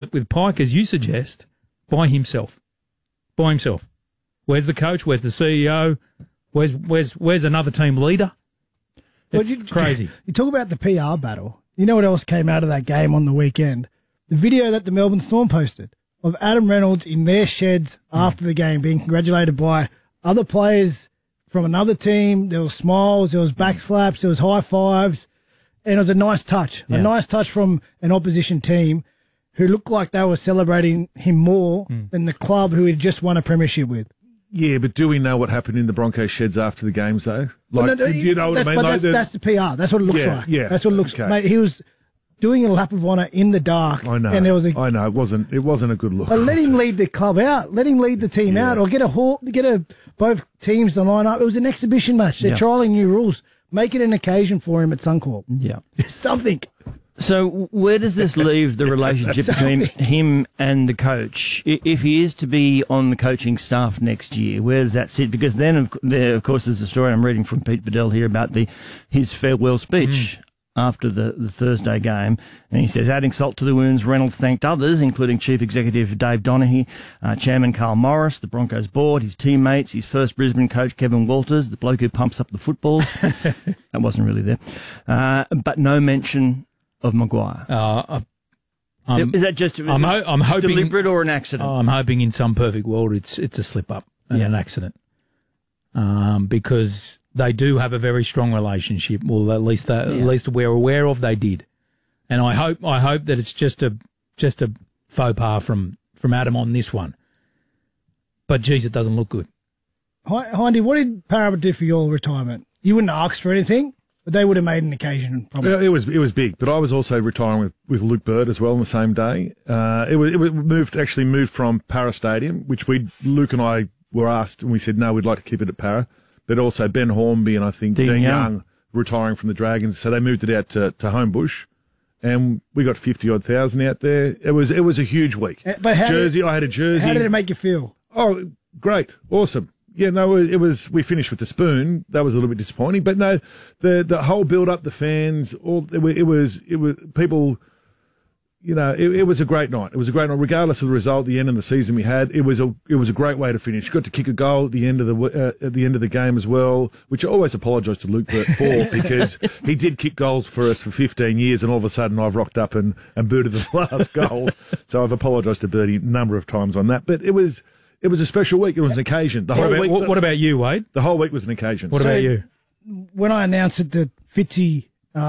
it with Pike, as you suggest, by himself. By himself. Where's the coach? Where's the CEO? Where's another team leader? It's crazy. You talk about the PR battle. You know what else came out of that game on the weekend? The video that the Melbourne Storm posted of Adam Reynolds in their sheds after the game being congratulated by other players from another team. There was smiles, there was backslaps, there was high fives, and it was a nice touch. A nice touch from an opposition team who looked like they were celebrating him more than the club who he just won a premiership with. Yeah, but do we know what happened in the Broncos sheds after the games, though? Like, you know what I mean? But that's the PR. That's what it looks like. Yeah, that's what it looks like. Mate, he was doing a lap of honour in the dark. I know. And there was I know. It wasn't a good look. But let him lead the club out. Let him lead the team out, or get both teams to line up. It was an exhibition match. They're trialling new rules. Make it an occasion for him at Suncorp. Yeah, something. So where does this leave the relationship between him and the coach? If he is to be on the coaching staff next year, where does that sit? Because then, of course, there's a story I'm reading from Pete Bedell here about his farewell speech after the Thursday game. And he says, adding salt to the wounds, Reynolds thanked others, including Chief Executive Dave Donaghy, Chairman Carl Morris, the Broncos board, his teammates, his first Brisbane coach, Kevin Walters, the bloke who pumps up the football. That wasn't really there. But no mention of Maguire. Is that just I'm hoping, deliberate or an accident? I'm hoping in some perfect world it's a slip-up and an accident. Because they do have a very strong relationship. Well, at least we're aware of they did. And I hope that it's just a faux pas from Adam on this one. But, geez, it doesn't look good. Hindy, what did Parramatta do for your retirement? You wouldn't ask for anything? But they would have made an occasion. Probably. Yeah, it was big, but I was also retiring with Luke Bird as well on the same day. It moved from Para Stadium, which Luke and I were asked, and we said no, we'd like to keep it at Para. But also Ben Hornby and I think Dean Young retiring from the Dragons, so they moved it out to Homebush, and we got 50-odd thousand out there. It was a huge week. But I had a jersey. How did it make you feel? Oh, great, awesome. Yeah, no, it was. We finished with the spoon. That was a little bit disappointing, but no, the whole build up, the fans, it was people. You know, it was a great night. It was a great night, regardless of the result. The end of the season we had, it was a great way to finish. Got to kick a goal at the end of the game as well, which I always apologise to Luke Burt for because he did kick goals for us for 15 years, and all of a sudden I've rocked up and booted the last goal. So I've apologised to Bertie a number of times on that, but it was a special week. It was an occasion. What about you, Wade? The whole week was an occasion. What about you? When I announced it to Fitzy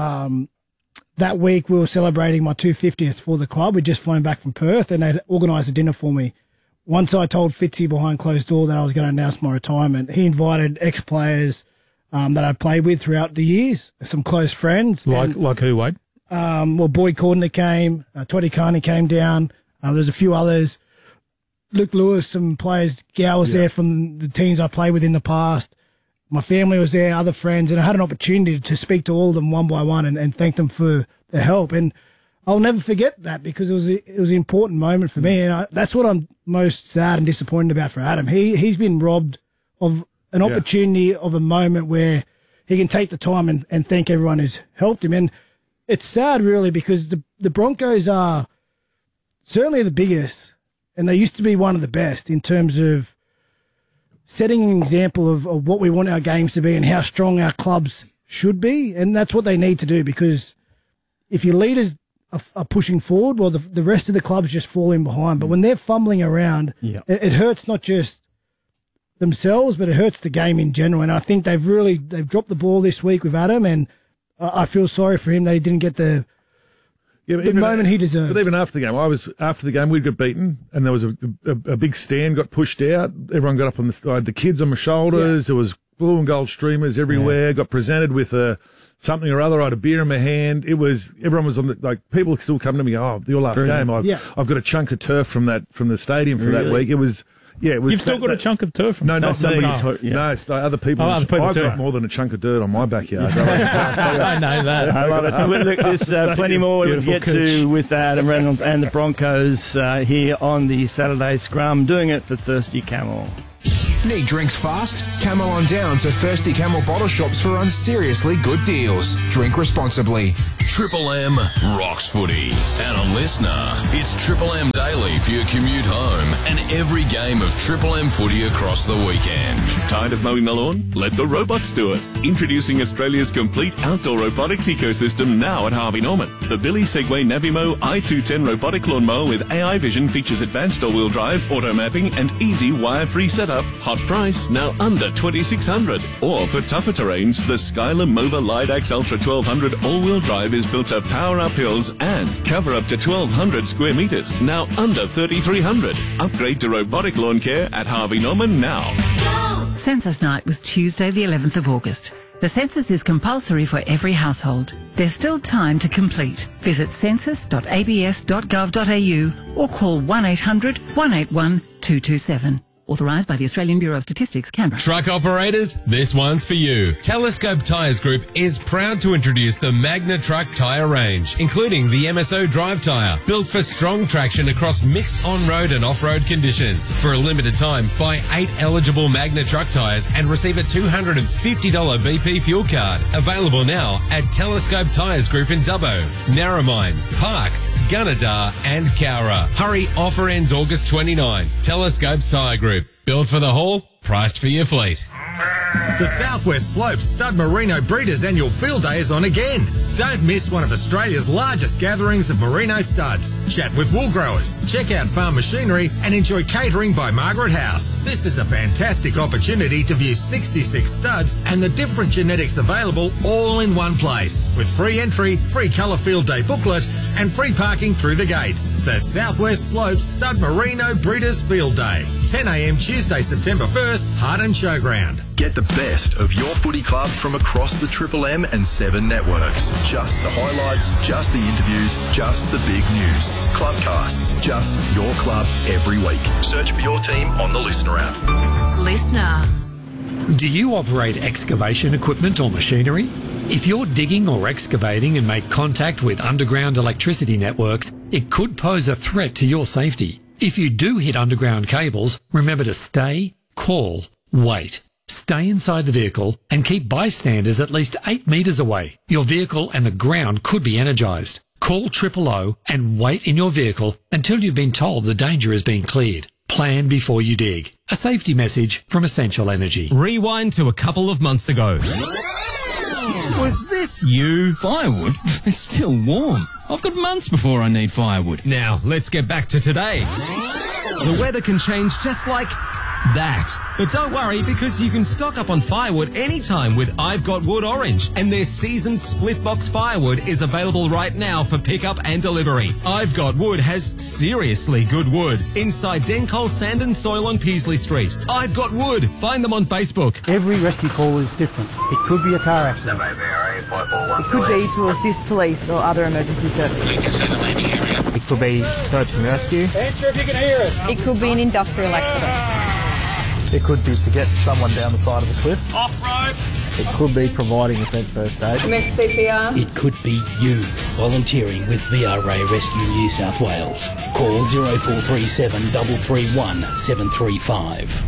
that week, we were celebrating my 250th for the club. We'd just flown back from Perth, and they'd organised a dinner for me. Once I told Fitzy behind closed door that I was going to announce my retirement, he invited ex-players that I'd played with throughout the years, some close friends. Like who, Wade? Well, Boyd Cordner came, Toddy Carney came down. There's a few others. Luke Lewis, some players. Gow was there from the teams I played with in the past. My family was there, other friends, and I had an opportunity to speak to all of them one by one and thank them for their help. And I'll never forget that because it was an important moment for me. And that's what I'm most sad and disappointed about for Adam. He's been robbed of an opportunity of a moment where he can take the time and thank everyone who's helped him. And it's sad, really, because the Broncos are certainly the biggest, and they used to be one of the best in terms of setting an example of what we want our games to be and how strong our clubs should be. And that's what they need to do, because if your leaders are pushing forward, well, the rest of the clubs just fall in behind. But when they're fumbling around, it hurts not just themselves, but it hurts the game in general. And I think they've dropped the ball this week with Adam, and I feel sorry for him that he didn't get the moment he deserved. But even after the game, we'd got beaten, and there was a big stand got pushed out. Everyone got up on the kids on my shoulders. There was blue and gold streamers everywhere. Got presented with something or other. I had a beer in my hand. Everyone was on people still come to me. Oh, your last game. I've got a chunk of turf from the stadium for that week. It was. Yeah, it was. You've still got a chunk of turf? No, not me. No, other people. I've got more than a chunk of dirt on my backyard. I know that. I love it. Look, there's plenty more to get to with Adam Reynolds and the Broncos here on the Saturday Scrum, doing it for Thirsty Camel. Need drinks fast? Camel on down to Thirsty Camel bottle shops for unseriously good deals. Drink responsibly. Triple M rocks footy. And a listener, it's Triple M Daily for your commute home and every game of Triple M footy across the weekend. Tired of mowing the lawn? Let the robots do it. Introducing Australia's complete outdoor robotics ecosystem now at Harvey Norman. The Billy Segway Navimo i210 robotic lawnmower with AI vision features advanced all-wheel drive, auto mapping and easy wire-free setup. Hot price, now under $2,600. Or for tougher terrains, the Skyler Mova Lidax Ultra 1200 all-wheel drive is built to power up hills and cover up to 1,200 square metres, now under $3,300. Upgrade to robotic lawn care at Harvey Norman now. Census night was Tuesday the 11th of August. The census is compulsory for every household. There's still time to complete. Visit census.abs.gov.au or call 1800 181 227. Authorised by the Australian Bureau of Statistics, Canberra. Truck operators, this one's for you. Telescope Tyres Group is proud to introduce the Magna Truck tyre range, including the MSO Drive tyre, built for strong traction across mixed on-road and off-road conditions. For a limited time, buy 8 eligible Magna Truck tyres and receive a $250 BP fuel card. Available now at Telescope Tyres Group in Dubbo, Narromine, Parkes, Gunnedah and Cowra. Hurry, offer ends August 29. Telescope Tyre Group. Built for the haul, priced for your fleet. The Southwest Slopes Stud Merino Breeders Annual Field Day is on again. Don't miss one of Australia's largest gatherings of merino studs. Chat with wool growers, check out farm machinery and enjoy catering by Margaret House. This is a fantastic opportunity to view 66 studs and the different genetics available all in one place. With free entry, free colour field day booklet and free parking through the gates. The Southwest Slopes Stud Merino Breeders Field Day. 10 a.m. Tuesday, September 1st, Hardin Showground. Get the best of your footy club from across the Triple M and 7 networks. Just the highlights, just the interviews, just the big news. Clubcasts, just your club every week. Search for your team on the Listener app. Listener. Do you operate excavation equipment or machinery? If you're digging or excavating and make contact with underground electricity networks, it could pose a threat to your safety. If you do hit underground cables, remember to stay, call, wait. Stay inside the vehicle and keep bystanders at least 8 metres away. Your vehicle and the ground could be energised. Call 000 and wait in your vehicle until you've been told the danger has been cleared. Plan before you dig. A safety message from Essential Energy. Rewind to a couple of months ago. Was this you? Firewood? It's still warm. I've got months before I need firewood. Now, let's get back to today. The weather can change just like that. But don't worry, because you can stock up on firewood anytime with I've Got Wood Orange, and their seasoned split box firewood is available right now for pickup and delivery. I've Got Wood has seriously good wood inside Dencol Sand and Soil on Peasley Street. I've Got Wood. Find them on Facebook. Every rescue call is different. It could be a car accident. It could be to assist police or other emergency services. It could be search and rescue. Answer if you can hear it. It could be an industrial accident. It could be to get someone down the side of a cliff. Off-road. It could be providing event first aid. Commence CPR. It could be you volunteering with VRA Rescue New South Wales. Call 0437 331 735.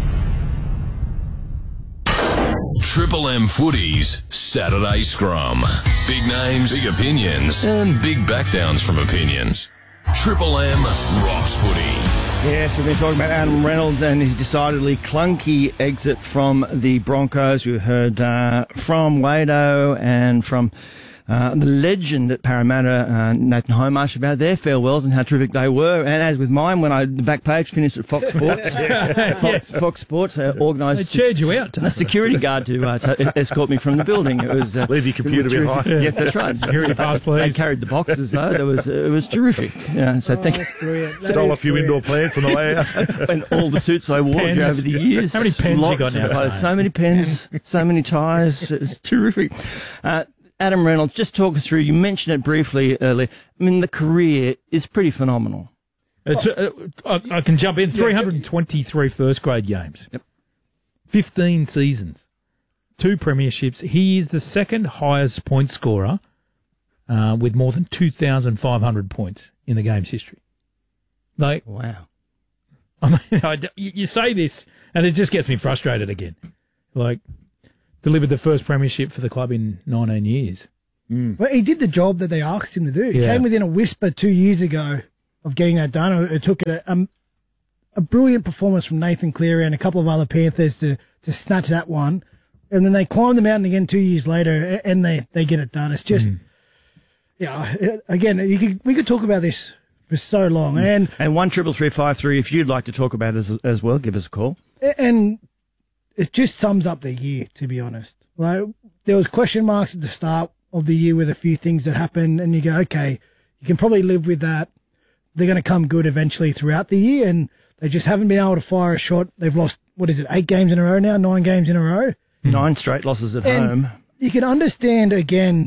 Triple M Footy's Saturday Scrum. Big names, big opinions, and big backdowns from opinions. Triple M rocks footy. Yes, we've been talking about Adam Reynolds and his decidedly clunky exit from the Broncos. We heard from Wado and from the legend at Parramatta, Nathan Homarsh, about their farewells and how terrific they were. And as with mine, when the back page finished at Fox Sports, Fox Sports organised they cheered you out, a security guard to escort me from the building. It was leave your computer behind. Yes, that's right. Security pass, please. They carried the boxes though. It was terrific. Yeah, so thank you. Stole a few indoor plants on the way out. And all the suits I wore over the years. How many pens you got now? So many pens, so many ties. It's terrific. Adam Reynolds, just talk us through, you mentioned it briefly earlier. I mean, the career is pretty phenomenal. It's, I can jump in. 323 first grade games. Yep. 15 seasons. 2 premierships. He is the second highest point scorer with more than 2,500 points in the game's history. Wow. I mean, you say this, and it just gets me frustrated again. Like, delivered the first premiership for the club in 19 years. Well, he did the job that they asked him to do. He came within a whisper 2 years ago of getting that done. It took a brilliant performance from Nathan Cleary and a couple of other Panthers to snatch that one. And then they climbed the mountain again 2 years later, and they get it done. It's just, again, we could talk about this for so long. And 133353, if you'd like to talk about it as well, give us a call. And it just sums up the year, to be honest. Like, there was question marks at the start of the year with a few things that happened, and you go, okay, you can probably live with that. They're going to come good eventually throughout the year, and they just haven't been able to fire a shot. They've lost, 8 games in a row now, 9 games in a row. 9 straight losses at home. You can understand, again,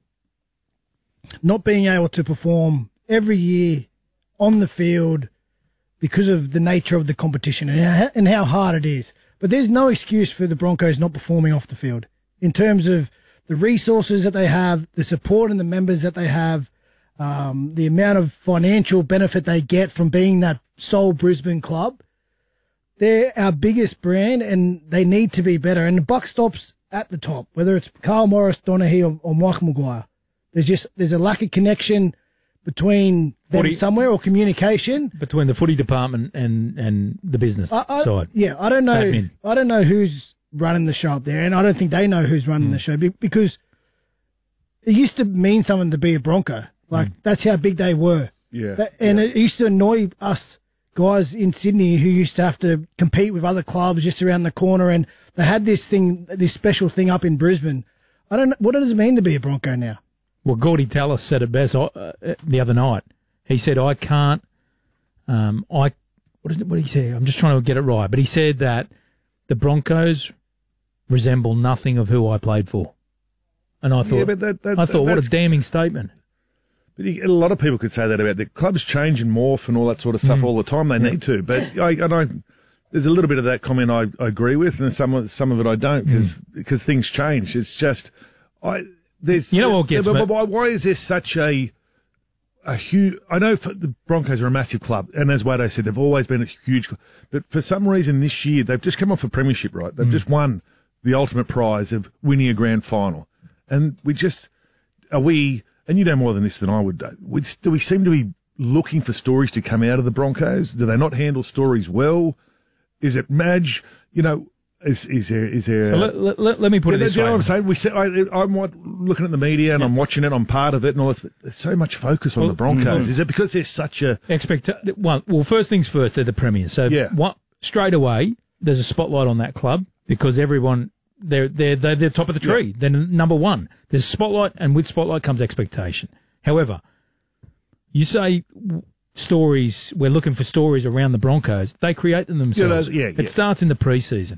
not being able to perform every year on the field because of the nature of the competition and how hard it is. But there's no excuse for the Broncos not performing off the field in terms of the resources that they have, the support and the members that they have, the amount of financial benefit they get from being that sole Brisbane club. They're our biggest brand, and they need to be better. And the buck stops at the top, whether it's Carl Morris, Donaghy, or Michael Maguire. There's a lack of connection between them somewhere, or communication between the footy department and the business side. Yeah, I don't know. Admin. I don't know who's running the show up there, and I don't think they know who's running the show because it used to mean something to be a Bronco. Like that's how big they were. Yeah, it used to annoy us guys in Sydney who used to have to compete with other clubs just around the corner, and they had this special thing up in Brisbane. I don't know, what does it mean to be a Bronco now? Well, Gordy Tallis said it best the other night. He said, I can't, what did he say? I'm just trying to get it right. But he said that the Broncos resemble nothing of who I played for. And I thought, what a damning statement. But a lot of people could say that about the clubs change and morph and all that sort of stuff all the time. They need to. But there's a little bit of that comment I agree with, and some of it I don't because things change. It's just, what gets me? Why is there such a huge? I know the Broncos are a massive club, and as Wado said, they've always been a huge club. But for some reason this year, they've just come off a premiership, right? They've just won the ultimate prize of winning a grand final. And and you know more than this than I would, do we seem to be looking for stories to come out of the Broncos? Do they not handle stories well? Is it Madge? Is there? Let me put it this way. You know what I'm saying? I'm looking at the media and I'm watching it. I'm part of it and all this. But there's so much focus on the Broncos. Is it because there's such a Well, first things first. They're the premiers. So straight away, there's a spotlight on that club because everyone they're top of the tree. Yeah. They're number one. There's a spotlight, and with spotlight comes expectation. However, you say stories. We're looking for stories around the Broncos. They create them themselves. It starts in the preseason.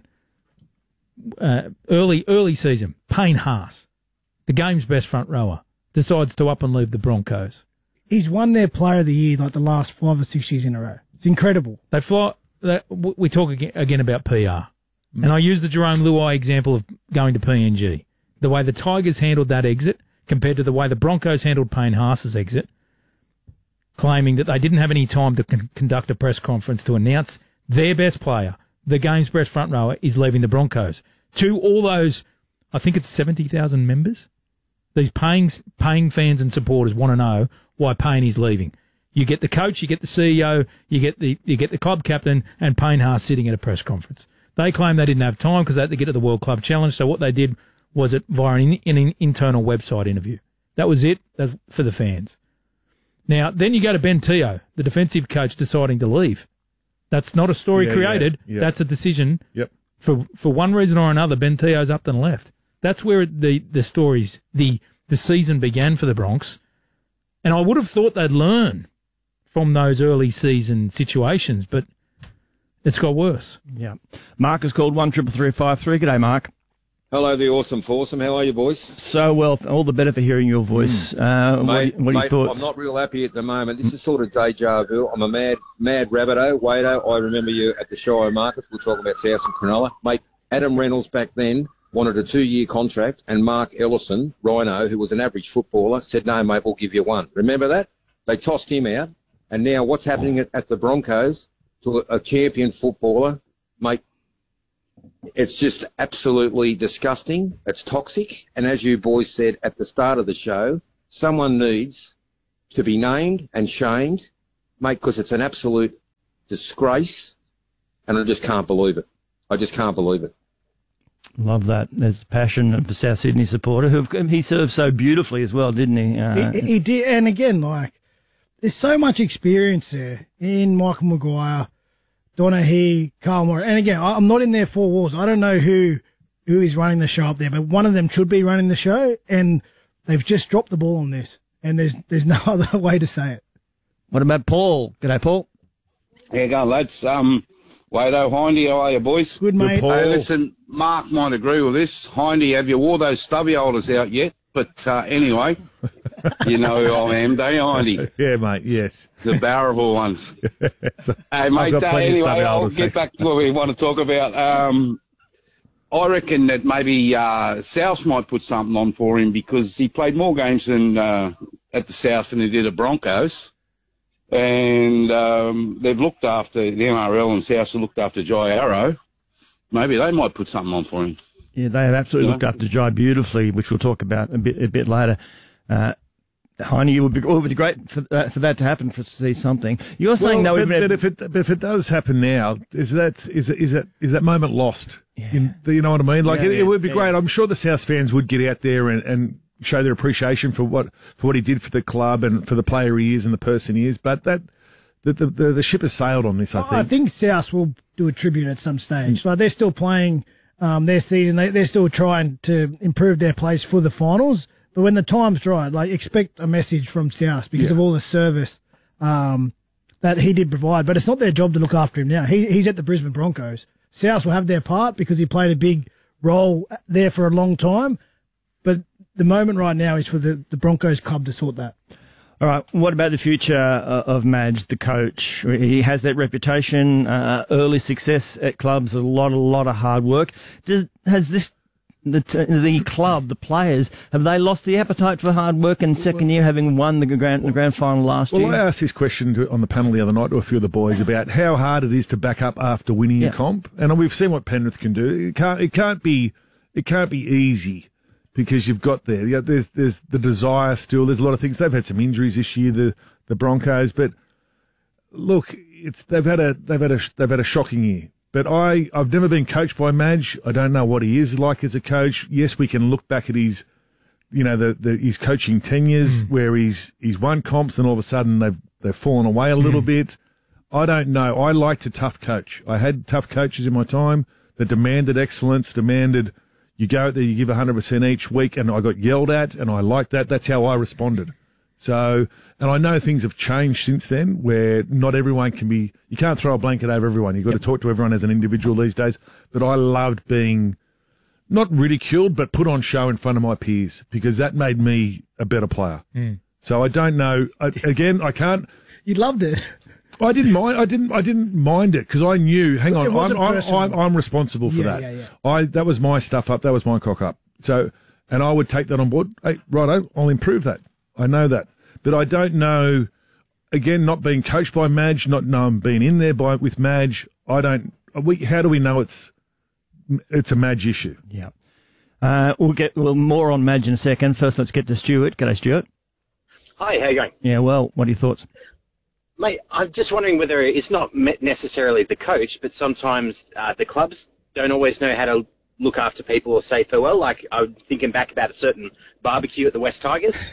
Early season, Payne Haas, the game's best front rower, decides to up and leave the Broncos. He's won their Player of the Year like the last 5 or 6 years in a row. It's incredible. We talk again about PR, and I use the Jerome Luai example of going to PNG. The way the Tigers handled that exit compared to the way the Broncos handled Payne Haas's exit, claiming that they didn't have any time to conduct a press conference to announce their best player, the game's best front rower, is leaving the Broncos. To all those, I think it's 70,000 members. These paying fans and supporters want to know why Payne is leaving. You get the coach, you get the CEO, you get the club captain, and Payne Haas sitting at a press conference. They claim they didn't have time because they had to get to the World Club Challenge. So what they did was it via an internal website interview. That was it for the fans. Now, then you go to Ben Teo, the defensive coach, deciding to leave. That's not a story created. Yeah. That's a decision. Yep. For one reason or another, Ben Teo's up and left. That's where the stories, the season began for the Bronx. And I would have thought they'd learn from those early season situations, but it's got worse. Yeah. Mark has called 133353. G'day, Mark. Hello, the awesome foursome. How are you, boys? So well. All the better for hearing your voice. Mate, what are your thoughts? I'm not real happy at the moment. This is sort of deja vu. I'm a mad rabbito. Wado, I remember you at the Shire Markets. We're talking about South and Cronulla. Mate, Adam Reynolds back then wanted a 2-year contract, and Mark Ellison, Rhino, who was an average footballer, said, no, mate, we'll give you one. Remember that? They tossed him out, and now what's happening at the Broncos? to a champion footballer, mate, it's just absolutely disgusting. It's toxic. And as you boys said at the start of the show, someone needs to be named and shamed, mate, because it's an absolute disgrace. And I just can't believe it. I just can't believe it. Love that. There's passion of the South Sydney supporter. He served so beautifully as well, didn't he? He did. And again, like, there's so much experience there in Michael Maguire, Donaghy, Carl Moore. And again, I'm not in their four walls. I don't know who is running the show up there, but one of them should be running the show, and they've just dropped the ball on this. And there's no other way to say it. What about Paul? G'day, Paul. How you going, lads? Wado, Hindy, how are you, boys? Good, mate. Hey, listen, Mark might agree with this. Hindy, have you wore those stubby holders out yet? But anyway, you know who I am, don't you, Hindy? Yeah, mate, yes. The bearable ones. Hey, mate, anyway, I'll get back to what we want to talk about. I reckon that maybe South might put something on for him because he played more games than at the South than he did at Broncos. And they've looked after, the NRL and South have looked after Jai Arrow. Maybe they might put something on for him. Yeah, they have absolutely looked after Jai beautifully, which we'll talk about a bit later. Heine, it would be great for that to happen, to see something. You're saying but if it does happen now, is that moment lost? Yeah. You know what I mean? Like it would be great. I'm sure the South fans would get out there and show their appreciation for what he did for the club and for the player he is and the person he is. But the ship has sailed on this. I think South will do a tribute at some stage. Like, they're still playing their season. They're still trying to improve their place for the finals. But when the time's right, like, expect a message from South because of all the service that he did provide. But it's not their job to look after him now. He's at the Brisbane Broncos. South will have their part because he played a big role there for a long time. But the moment right now is for the Broncos club to sort that. All right. What about the future of Madge, the coach? He has that reputation, early success at clubs, a lot of hard work. Has this the club, the players, have they lost the appetite for hard work in second year, having won the grand final last year? Well, I asked this question on the panel the other night to a few of the boys about how hard it is to back up after winning a comp, and we've seen what Penrith can do. It can't be easy. Because you've got there's the desire still. There's a lot of things. They've had some injuries this year, the Broncos. But look, they've had a shocking year. But I've never been coached by Madge. I don't know what he is like as a coach. Yes, we can look back at his, his coaching tenures where he's won comps and all of a sudden they've fallen away a little bit. I don't know. I liked a tough coach. I had tough coaches in my time that demanded excellence, demanded. You go out there, you give 100% each week, and I got yelled at, and I liked that. That's how I responded. So, and I know things have changed since then, where not everyone can be. You can't throw a blanket over everyone. You've got to talk to everyone as an individual these days. But I loved being not ridiculed, but put on show in front of my peers because that made me a better player. So I don't know. I can't. You loved it. I didn't mind. I didn't mind it because I knew. Hang on, I'm responsible for that. Yeah. That was my stuff up. That was my cock up. So, and I would take that on board. Hey, righto, I'll improve that. I know that, but I don't know. Again, not being coached by Madge, not knowing being in there with Madge. I don't. How do we know it's a Madge issue? Yeah. We'll get more on Madge in a second. First, let's get to Stuart. G'day, Stuart. Hi, how you going? Yeah, well, what are your thoughts? Mate, I'm just wondering whether it's not necessarily the coach, but sometimes the clubs don't always know how to look after people or say farewell. Like, I'm thinking back about a certain barbecue at the West Tigers.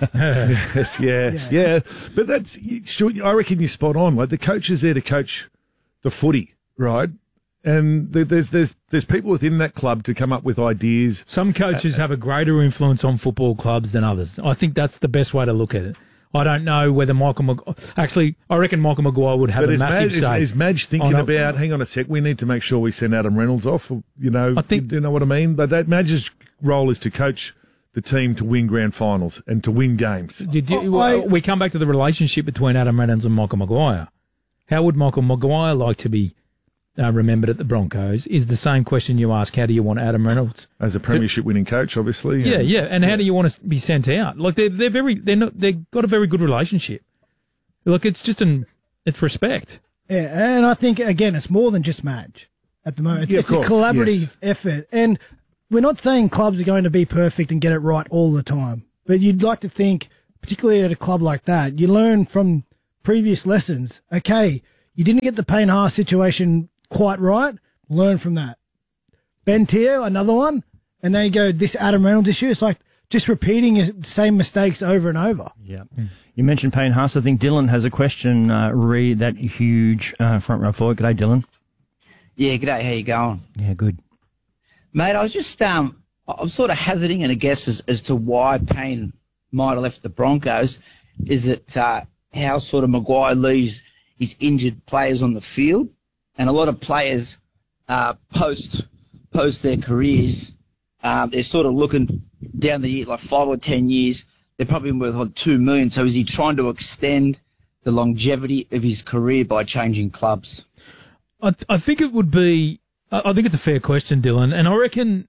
Yes, yeah. But that's, sure, I reckon you're spot on. Like, the coach is there to coach the footy, right? And there's people within that club to come up with ideas. Some coaches have a greater influence on football clubs than others. I think that's the best way to look at it. I don't know whether actually, I reckon Michael Maguire would have a massive say. Is Madge thinking about, hang on a sec, we need to make sure we send Adam Reynolds off? You know what I mean? But that Madge's role is to coach the team to win grand finals and to win games. We come back to the relationship between Adam Reynolds and Michael Maguire. How would Michael Maguire like to be remembered at the Broncos? Is the same question you ask, how do you want Adam Reynolds? As a premiership winning coach, obviously. Yeah. And how do you want to be sent out? Like, they've got a very good relationship. Look, it's just it's respect. Yeah, and I think, again, it's more than just Madge at the moment. It's a collaborative effort. And we're not saying clubs are going to be perfect and get it right all the time. But you'd like to think, particularly at a club like that, you learn from previous lessons. Okay, you didn't get the Payne Haas situation quite right. Learn from that. Ben Teo, another one. And then you go, this Adam Reynolds issue. It's like just repeating the same mistakes over and over. Yeah. You mentioned Payne Haas. I think Dylan has a question. Read that huge front row forward. G'day, Dylan. Yeah, g'day. How you going? Yeah, good. Mate, I was just I'm sort of hazarding a guess as to why Payne might have left the Broncos. Is it how sort of Maguire leaves his injured players on the field? And a lot of players post their careers, they're sort of looking down the year, like 5 or 10 years. They're probably worth like $2 million. So is he trying to extend the longevity of his career by changing clubs? I think it would be. I think it's a fair question, Dylan, and I reckon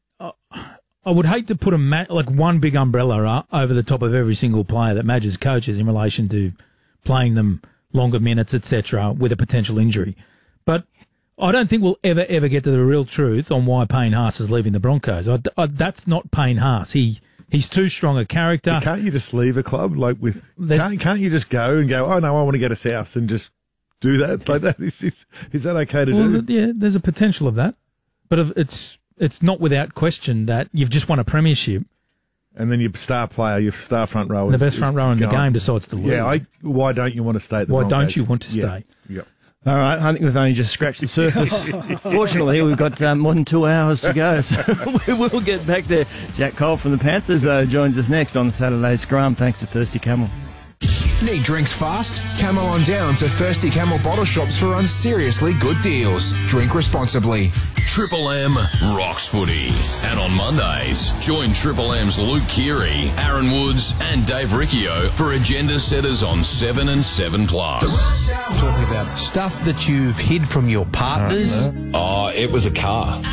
I would hate to put like one big umbrella over the top of every single player that Madge's coaches in relation to playing them longer minutes, etc., with a potential injury. But I don't think we'll ever get to the real truth on why Payne Haas is leaving the Broncos. That's not Payne Haas. He's too strong a character. But can't you just leave a club can't you just go and go, oh no, I want to go to South and just do that like that? Is that okay to do? Yeah, there's a potential of that, but it's not without question that you've just won a premiership, and then your star player, your star front rower, the best front rower in the game decides to leave. Yeah, why don't you want to stay at the Broncos? Why don't you want to stay? Yeah. All right, I think we've only just scratched the surface. Fortunately, we've got more than 2 hours to go, so we will get back there. Jack Cole from the Panthers joins us next on Saturday Scrum, thanks to Thirsty Camel. Need drinks fast? Camel on down to Thirsty Camel bottle shops for unseriously good deals. Drink responsibly. Triple M rocks footy. And on Mondays, join Triple M's Luke Keary, Aaron Woods and Dave Riccio for agenda setters on 7 and 7 Plus. Talking about stuff that you've hid from your partners. Oh, it was a car.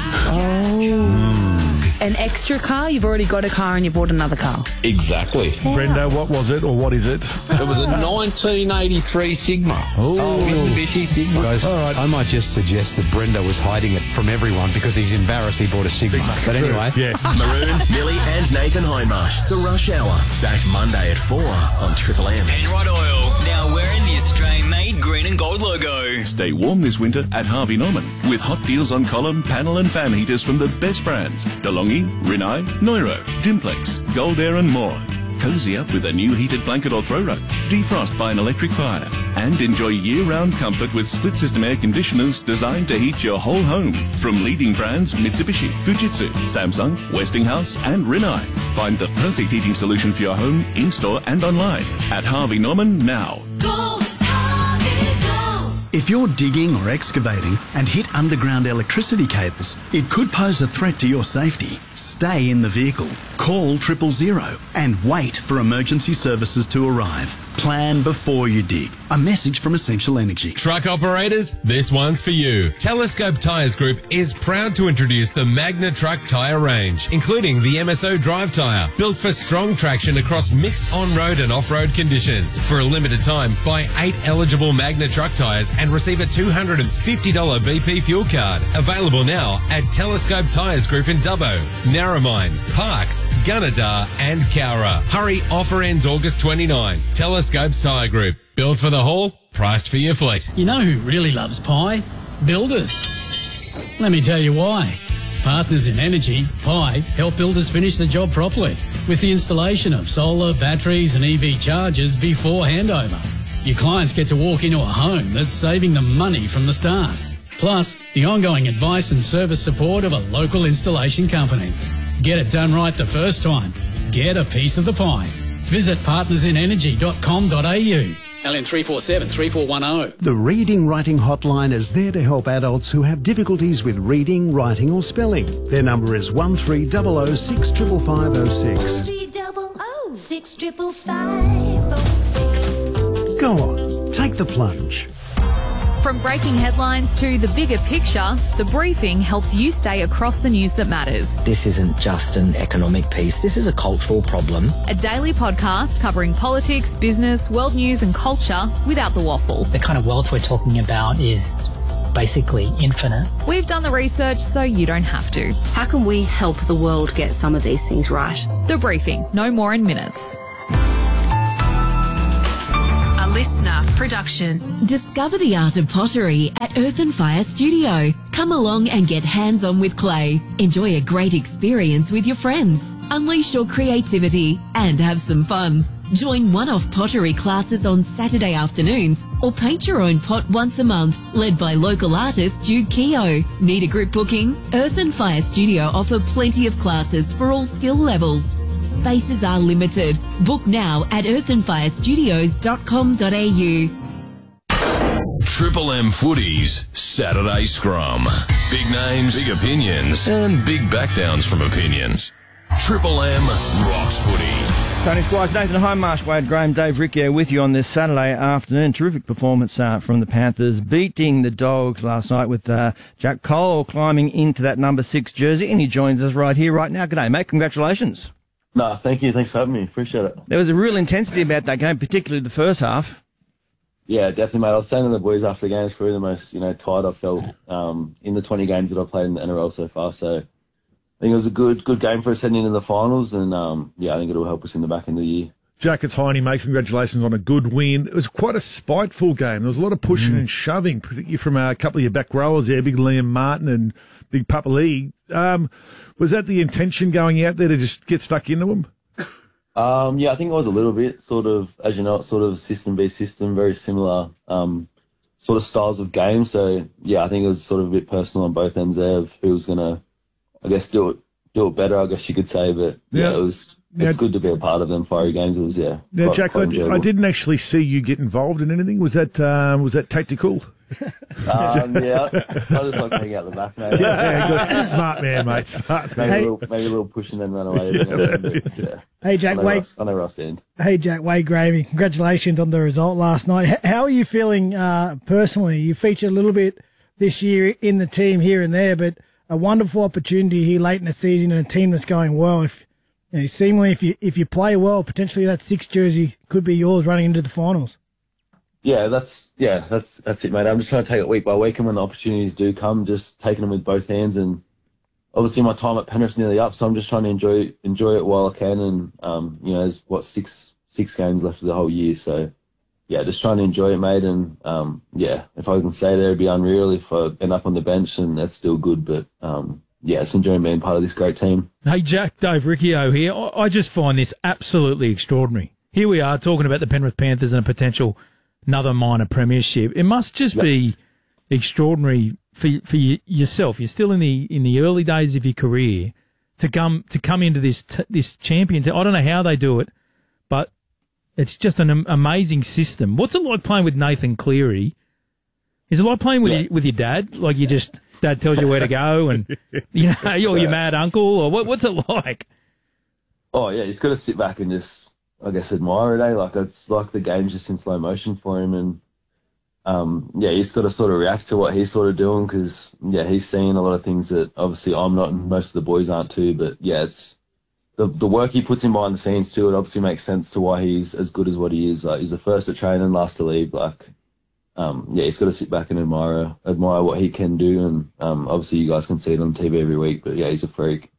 An extra car? You've already got a car and you bought another car. Exactly. How? Brendo, what was it or what is it? It was a 1983 Sigma. Oh, Mitsubishi Sigma. Guys, all right. I might just suggest that Brendo was hiding it from everyone because he's embarrassed he bought a Sigma. But anyway. Yes. Maroon, Millie and Nathan Hindmarsh. The Rush Hour. Back Monday at 4 on Triple M. Penrite Oil. Now wearing the Australian-made green and gold logo. Stay warm this winter at Harvey Norman with hot deals on column, panel and fan heaters from the best brands. DeLonghi, Rinnai, Neuro, Dimplex, Gold Air and more. Cozy up with a new heated blanket or throw rug. Defrost by an electric fire. And enjoy year-round comfort with split-system air conditioners designed to heat your whole home. From leading brands Mitsubishi, Fujitsu, Samsung, Westinghouse and Rinnai. Find the perfect heating solution for your home, in-store and online at Harvey Norman now. If you're digging or excavating and hit underground electricity cables, it could pose a threat to your safety. Stay in the vehicle, call 000 and wait for emergency services to arrive. Plan before you dig. A message from Essential Energy. Truck operators, this one's for you. Telescope Tyres Group is proud to introduce the Magna Truck tyre range, including the MSO drive tyre, built for strong traction across mixed on-road and off-road conditions. For a limited time, buy 8 eligible Magna Truck tyres and receive a $250 BP fuel card. Available now at Telescope Tyres Group in Dubbo, Narromine, Parkes, Gunnedah and Cowra. Hurry, offer ends August 29. Telescope's Tyre Group. Built for the haul, priced for your fleet. You know who really loves pie? Builders. Let me tell you why. Partners in Energy, Pi, help builders finish the job properly with the installation of solar, batteries and EV chargers before handover. Your clients get to walk into a home that's saving them money from the start. Plus, the ongoing advice and service support of a local installation company. Get it done right the first time. Get a piece of the pie. Visit partnersinenergy.com.au. LN 347 3410. The Reading Writing Hotline is there to help adults who have difficulties with reading, writing or spelling. Their number is 1300 65506. 1300 65506. Go on, take the plunge. From breaking headlines to the bigger picture, The Briefing helps you stay across the news that matters. This isn't just an economic piece, this is a cultural problem. A daily podcast covering politics, business, world news and culture without the waffle. The kind of wealth we're talking about is basically infinite. We've done the research so you don't have to. How can we help the world get some of these things right? The Briefing, no more in minutes. Listener production. Discover the art of pottery at Earth and Fire Studio. Come along and get hands-on with clay. Enjoy a great experience with your friends. Unleash your creativity and have some fun. Join one-off pottery classes on Saturday afternoons or paint your own pot once a month, led by local artist Jude Keogh. Need a group booking? Earth and Fire Studio offer plenty of classes for all skill levels. Spaces are limited. Book now at earthandfirestudios.com.au. Triple M Footies Saturday Scrum. Big names, big opinions, and big backdowns from opinions. Triple M rocks footy. Tony Squires, Nathan Hindmarsh, Wade Graham, Dave Riccio with you on this Saturday afternoon. Terrific performance from the Panthers, beating the Dogs last night with Jack Cole climbing into that number 6 jersey, and he joins us right here, right now. G'day, mate. Congratulations. No, thank you. Thanks for having me. Appreciate it. There was a real intensity about that game, particularly the first half. Yeah, definitely, mate. I was saying to the boys after the game, it's probably the most, tired I've felt in the 20 games that I've played in the NRL so far. So I think it was a good game for us heading into the finals, and I think it'll help us in the back end of the year. Jack, it's Heine, mate. Congratulations on a good win. It was quite a spiteful game. There was a lot of pushing and shoving, particularly from a couple of your back rowers there, big Liam Martin and big Papa Lee. Was that the intention going out there to just get stuck into them? I think it was a little bit, sort of, as you know, it's sort of system-based system, very similar sort of styles of game. So, I think it was sort of a bit personal on both ends there of who was going to, I guess, do it better, I guess you could say. But, it's good to be a part of them fiery games. It was, Now, Jack, I didn't actually see you get involved in anything. Was that tactical? I just like hanging out the back, mate. Good. Smart man, mate. Smart man. Maybe a little push and then run away. Hey, Jack, I know where I stand. Hey, Jack, Wade Gravy, congratulations on the result last night. How are you feeling personally? You featured a little bit this year in the team here and there, but a wonderful opportunity here late in the season and a team that's going well. Seemingly, if you play well, potentially that 6 jersey could be yours running into the finals. That's it, mate. I'm just trying to take it week by week, and when the opportunities do come, just taking them with both hands. And obviously, my time at Penrith's nearly up, so I'm just trying to enjoy it while I can. And there's 6 games left of the whole year, so just trying to enjoy it, mate. And if I can stay there, it'd be unreal. If I end up on the bench, and that's still good. But it's enjoying being part of this great team. Hey, Jack, Dave Riccio here. I just find this absolutely extraordinary. Here we are talking about the Penrith Panthers and a potential another minor premiership. It must just be extraordinary for yourself. You're still in the early days of your career to come into this champion. I don't know how they do it, but it's just an amazing system. What's it like playing with Nathan Cleary? Is it like playing with your dad? Like dad tells you where to go, and you're your mad uncle, or what's it like? Oh yeah, he's got to sit back and just, I guess, admire it, Like, it's like the game's just in slow motion for him. And, he's got to sort of react to what he's sort of doing because, he's seeing a lot of things that obviously I'm not and most of the boys aren't too. But, it's the work he puts in behind the scenes too. It obviously makes sense to why he's as good as what he is. Like, he's the first at training, last to leave. Like, he's got to sit back and admire what he can do. And obviously you guys can see it on TV every week. But, he's a freak.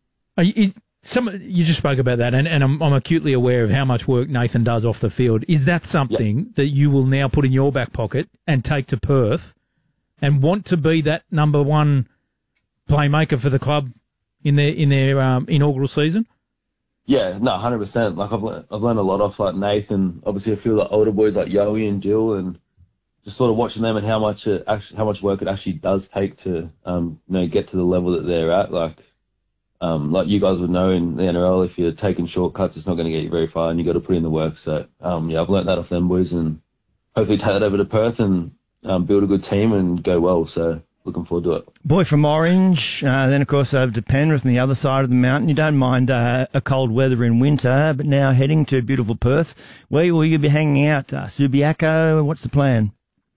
You just spoke about that, and I'm acutely aware of how much work Nathan does off the field. Is that something that you will now put in your back pocket and take to Perth and want to be that number 1 playmaker for the club in their inaugural season? Yeah, no, 100%. Like I've learned a lot off like Nathan. Obviously, I feel like older boys like Yowie and Jill, and just sort of watching them and how much work it actually does take to get to the level that they're at. Like you guys would know in the NRL, if you're taking shortcuts, it's not going to get you very far, and you got to put in the work. So, I've learnt that off them boys, and hopefully take that over to Perth and build a good team and go well. So, looking forward to it. Boy from Orange, then of course over to Penrith on the other side of the mountain. You don't mind a cold weather in winter, but now heading to beautiful Perth. Where will you be hanging out? Subiaco? What's the plan?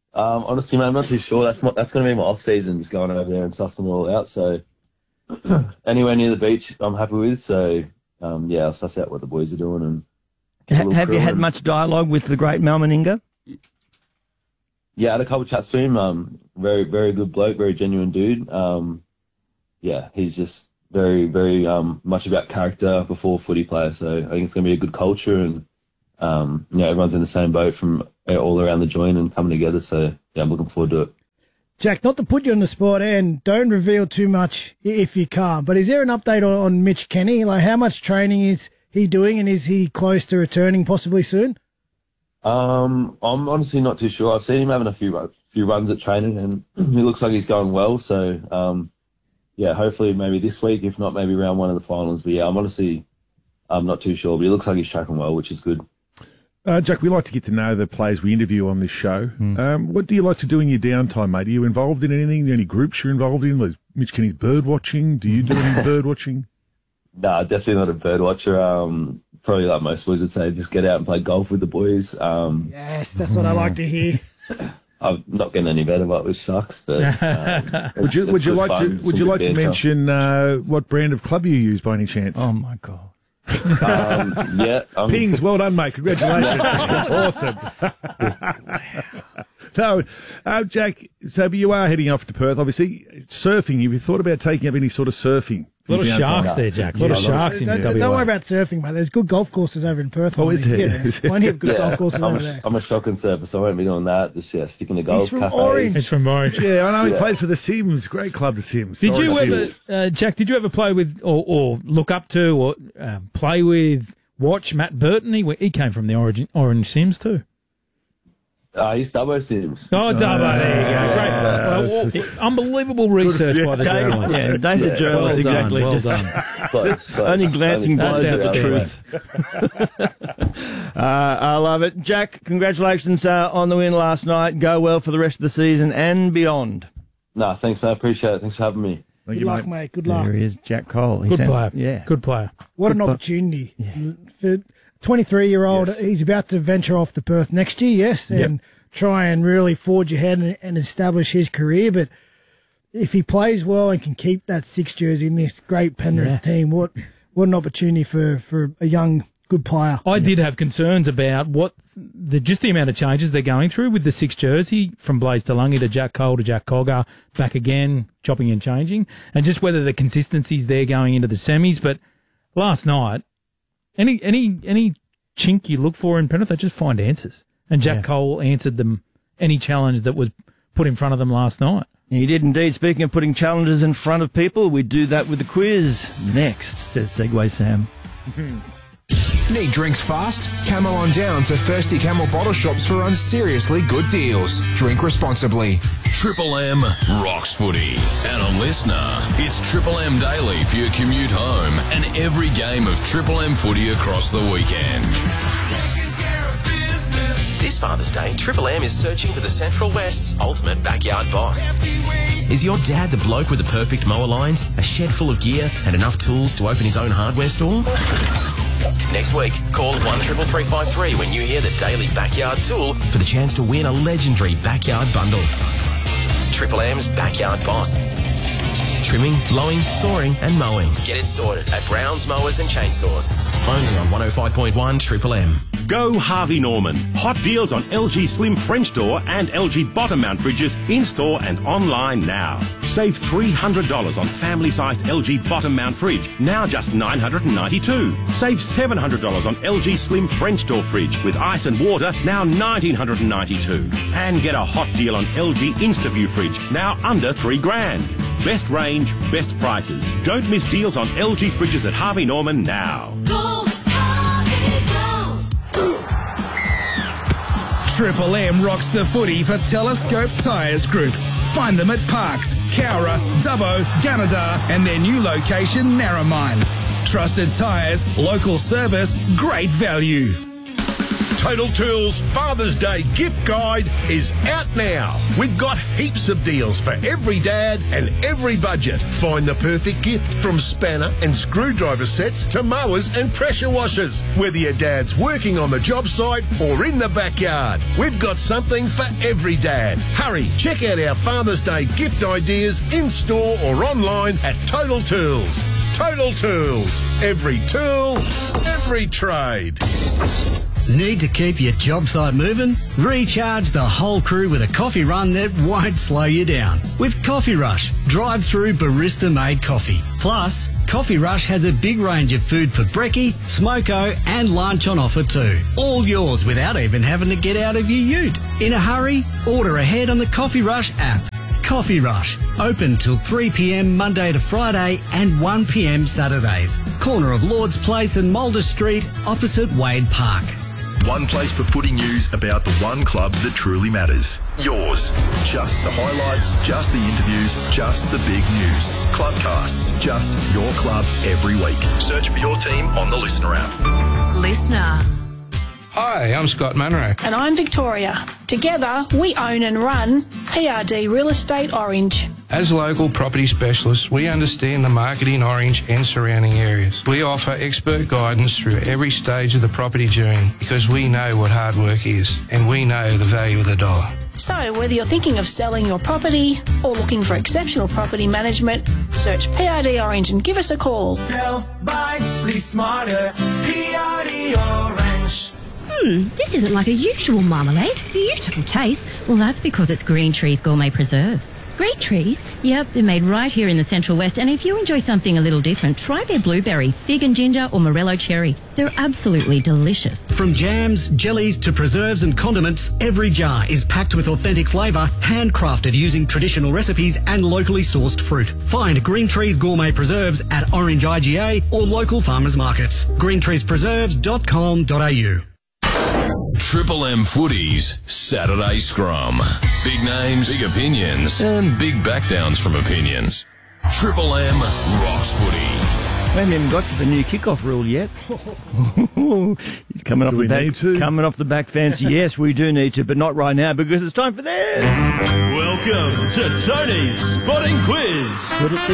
Honestly, man, I'm not too sure. That's going to be my off season, just going over there and sussing them all out. So anywhere near the beach, I'm happy with. So I'll suss out what the boys are doing. And have you had much dialogue with the great Mal Meninga? Yeah, I had a couple of chats to him. Very, very good bloke, very genuine dude. He's just very, very much about character before footy player. So I think it's going to be a good culture, and everyone's in the same boat from all around the joint and coming together. So I'm looking forward to it. Jack, not to put you on the spot, and don't reveal too much if you can't, but is there an update on Mitch Kenny? Like, how much training is he doing, and is he close to returning possibly soon? I'm honestly not too sure. I've seen him having a few runs at training, and he looks like he's going well. So, hopefully maybe this week, if not maybe round one of the finals. But I'm not too sure, but he looks like he's tracking well, which is good. Jack, we like to get to know the players we interview on this show. What do you like to do in your downtime, mate? Are you involved in anything? Any groups you're involved in? Like Mitch Kenny's bird watching? Do you do any bird watching? Nah, definitely not a bird watcher. Probably like most boys would say, just get out and play golf with the boys. Yes, that's what I like to hear. I'm not getting any better, which sucks. But would you like to mention what brand of club you use by any chance? Oh my God. Pings, well done, mate. Congratulations. Awesome. No, Jack, so you are heading off to Perth, obviously. Surfing, have you thought about taking up any sort of surfing? A lot of sharks there, Jack. A lot of sharks in WA. Don't worry about surfing, mate. There's good golf courses over in Perth. Oh, is there? Yeah, plenty of good golf courses over there. I'm a shocking surfer, so I won't be doing that. Just sticking to golf. He's from cafes. Orange. It's from Orange. Yeah, I know. He played for the Sims. Great club, the Sims. Did you ever, Jack, did you ever play with or look up to or play with, watch Matt Burton? He came from the Orange Sims too. He's Dubbo Sims. Oh, Dubbo, there you go. Great. Unbelievable research by the journalist. Yeah, David journalist, exactly. Well done. Close. Only glancing blows at the That's truth. I love it. Jack, congratulations on the win last night. Go well for the rest of the season and beyond. Nah, thanks, man. I appreciate it. Thanks for having me. Good luck, mate. Good luck. There he is, Jack Cole. Good player. Yeah. Good player. What an opportunity. Yeah. For 23-year-old, he's about to venture off to Perth next year, yes, and try and really forge ahead and establish his career. But if he plays well and can keep that 6 jersey in this great Penrith team, what an opportunity for a young, good player. I did have concerns about just the amount of changes they're going through with the 6 jersey, from Blaze Talungi to Jack Cole to Jack Cogger, back again, chopping and changing, and just whether the consistency's there going into the semis. But last night, any chink you look for in Penrith, they just find answers. And Jack Cole answered them, any challenge that was put in front of them last night. He did indeed. Speaking of putting challenges in front of people, we do that with the quiz next, says Segway Sam. Need drinks fast? Camel on down to Thirsty Camel bottle shops for unseriously good deals. Drink responsibly. Triple M rocks footy. And on Listener, it's Triple M Daily for your commute home and every game of Triple M footy across the weekend. This Father's Day, Triple M is searching for the Central West's ultimate backyard boss. Is your dad the bloke with the perfect mower lines, a shed full of gear, and enough tools to open his own hardware store? Next week, call 133353 when you hear the daily backyard tool for the chance to win a legendary backyard bundle. Triple M's Backyard Boss. Trimming, blowing, sawing and mowing. Get it sorted at Brown's Mowers and Chainsaws. Only on 105.1 Triple M. Go Harvey Norman. Hot deals on LG Slim French door and LG bottom mount fridges in-store and online now. Save $300 on family-sized LG bottom mount fridge, now just $992. Save $700 on LG Slim French door fridge with ice and water, now $1,992. And get a hot deal on LG InstaView fridge, now under $3,000. Best range, best prices. Don't miss deals on LG fridges at Harvey Norman now. Go, Harvey, go! Triple M rocks the footy for Telescope Tyres Group. Find them at Parks, Cowra, Dubbo, Gunnedah and their new location, Narromine. Trusted tyres, local service, great value. Total Tools Father's Day gift guide is out now. We've got heaps of deals for every dad and every budget. Find the perfect gift from spanner and screwdriver sets to mowers and pressure washers. Whether your dad's working on the job site or in the backyard, we've got something for every dad. Hurry, check out our Father's Day gift ideas in store or online at Total Tools. Total Tools. Every tool, every trade. Need to keep your job site moving? Recharge the whole crew with a coffee run that won't slow you down. With Coffee Rush, drive-through barista-made coffee. Plus, Coffee Rush has a big range of food for brekkie, smoko and lunch on offer too. All yours without even having to get out of your ute. In a hurry? Order ahead on the Coffee Rush app. Coffee Rush, open till 3 p.m. Monday to Friday and 1 p.m. Saturdays. Corner of Lord's Place and Mulder Street, opposite Wade Park. One place for footy news about the one club that truly matters. Yours. Just the highlights, just the interviews, just the big news. Clubcasts, just your club every week. Search for your team on the Listener app. Listener. Hi, I'm Scott Munro. And I'm Victoria. Together, we own and run PRD Real Estate Orange. As local property specialists, we understand the market in Orange and surrounding areas. We offer expert guidance through every stage of the property journey because we know what hard work is and we know the value of the dollar. So whether you're thinking of selling your property or looking for exceptional property management, search PRD Orange and give us a call. Sell, buy, lease smarter. PRD Orange. This isn't like a usual marmalade. Beautiful taste. Well, that's because it's Green Trees Gourmet Preserves. Green Trees? Yep, they're made right here in the Central West. And if you enjoy something a little different, try their blueberry, fig and ginger or morello cherry. They're absolutely delicious. From jams, jellies to preserves and condiments, every jar is packed with authentic flavour, handcrafted using traditional recipes and locally sourced fruit. Find Green Trees Gourmet Preserves at Orange IGA or local farmers markets. greentreespreserves.com.au. Triple M Footy's Saturday Scrum. Big names, big opinions, and big backdowns from opinions. Triple M rocks footy. We haven't even got to the new kickoff rule yet. He's coming off the back. Coming off the back fence. Yes, we do need to, but not right now because it's time for this. Welcome to Tony's Spotting Quiz.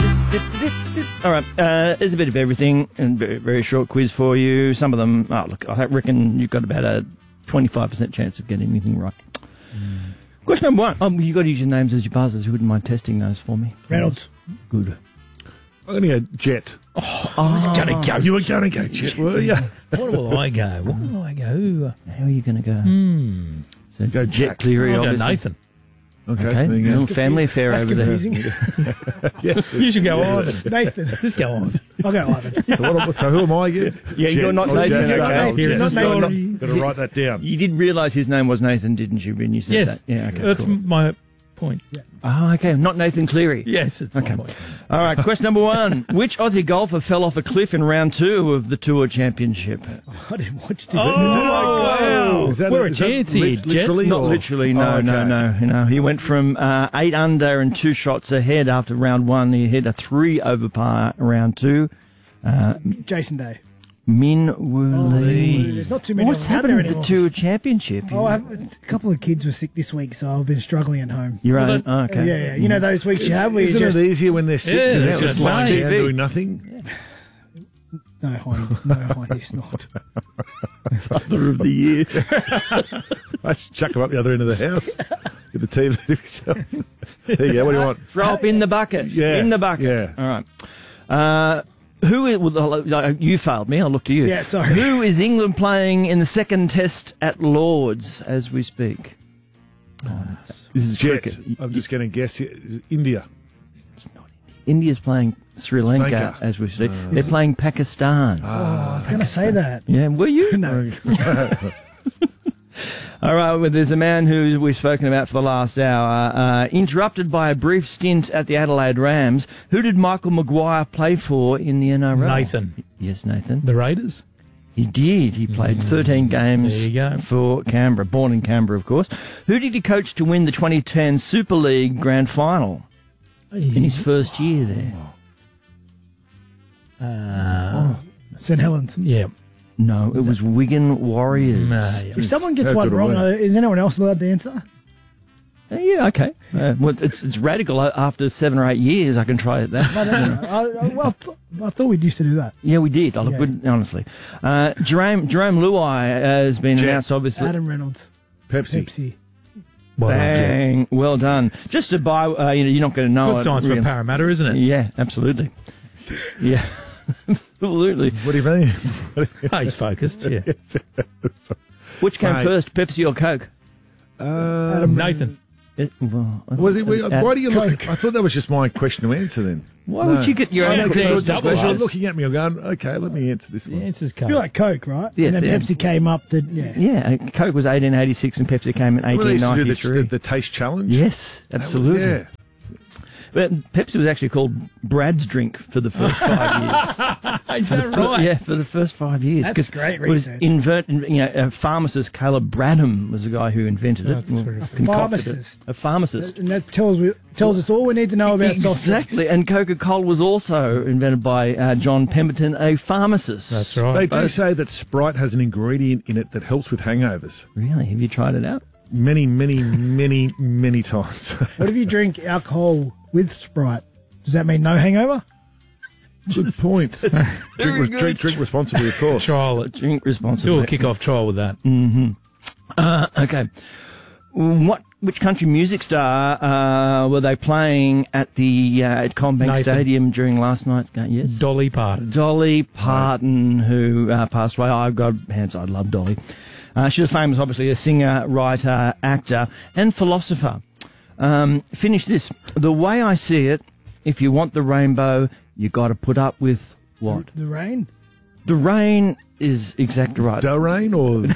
All right, there's a bit of everything and very, very short quiz for you. Some of them, look, I reckon you've got about a 25% chance of getting anything right. Question number one. You've got to use your names as your buzzers. You wouldn't mind testing those for me? Reynolds. Good. I'm going to go Jet. I was going to go. You were going to go Jet, were you? What will I go? What will I go? How are you going to go? So go Jet Cleary, I'll go obviously. Nathan. Okay. Little family affair That's over there. confusing. Yes. You should go Ivan. Nathan. Just go on. I'll go Ivan. So who am I again? Yeah, you're not Nathan. Jet. Okay. Jet. Here's the story. Got to write that down. You did realise his name was Nathan, didn't you, when you said Yes. that? Yeah, okay. That's cool. my point. Yeah. Oh, okay. Not Nathan Cleary. Yes, it's Okay. my point. All right, question number one. Which Aussie golfer fell off a cliff in round 2 of the Tour Championship? I didn't watch it. Wow. Is that We're a is that chance here, Jet. literally? Not or- literally, no, Oh, okay. no. He went from 8 under and 2 shots ahead after round 1. He hit a 3 over par round 2. Jason Day. Min Woo Lee. There's not too many What's of them out happened there with the anymore. Tour Championship? A couple of kids were sick this week, so I've been struggling at home. Your own? Oh, okay. Yeah. You know those weeks you have where you Isn't just... it easier when they're sick? Yeah, Because that's they're just what I'm lying saying. down doing nothing? No, Heine, it's not. Father of the year. Let's chuck him up the other end of the house. Get the team himself. There you go. What do you want? Throw up in the bucket. Yeah. In the bucket. Yeah. All right. Who is, well, you failed me. I'll look to you. Yeah, sorry. Who is England playing in the second test at Lords as we speak? This is Jet. cricket. I'm just going to guess India. India's playing Sri Lanka, Sri Lanka. as we speak. They're playing Pakistan. I was going to say that. Yeah, were you? No. All right, well, there's a man who we've spoken about for the last hour, interrupted by a brief stint at the Adelaide Rams. Who did Michael Maguire play for in the NRL? Nathan. Yes, Nathan. The Raiders? He did. He played 13 games There you go. for Canberra, born in Canberra, of course. Who did he coach to win the 2010 Super League Grand Final in his first year there? St Helens. Yeah. No, it was Wigan Warriors. If someone gets one wrong, is anyone else allowed to answer? Yeah, okay. Well, it's radical. After 7 or 8 years, I can try it that. I thought we used to do that. Yeah, we did. Honestly. Jerome Luai has been announced, obviously. Adam Reynolds. Pepsi. Bang. Well done. Just to buy, you're not going to know. Good science for Parramatta, isn't it? Yeah, absolutely. Yeah, absolutely. What do you mean? He's focused, yeah. Which came first, Pepsi or Coke? Nathan. Was it? Why do you look? I thought that was just my question to answer then. Why would you get your own question? Because you're looking at me, I'm going, okay, let me answer this one. The answer's Coke. I feel like Coke, right? Yes, and then Pepsi came up. Yeah, Coke was 1886 and Pepsi came in 1893. The taste challenge? Yes, absolutely. Yeah. But Pepsi was actually called Brad's drink for the first 5 years. Is that right? Yeah, for the first 5 years. That's great research. A pharmacist, Caleb Bradham, was the guy who invented it. A pharmacist. And that tells us all we need to know about soft drinks. Exactly. And Coca-Cola was also invented by John Pemberton, a pharmacist. That's right. They do say that Sprite has an ingredient in it that helps with hangovers. Really? Have you tried it out? Many, many, many, many times. What if you drink alcohol with Sprite? Does that mean no hangover? Good point. Drink responsibly, of course. Trial it. Drink responsibly. Do a kick-off trial with that. Mm-hmm. Okay. Which country music star were they playing at the at Combank Stadium during last night's game? Yes, Dolly Parton. Dolly Parton, who passed away. I love Dolly. She was famous, obviously, a singer, writer, actor, and philosopher. Finish this. The way I see it, if you want the rainbow, you got to put up with what? The rain. The rain is exactly right. The rain or...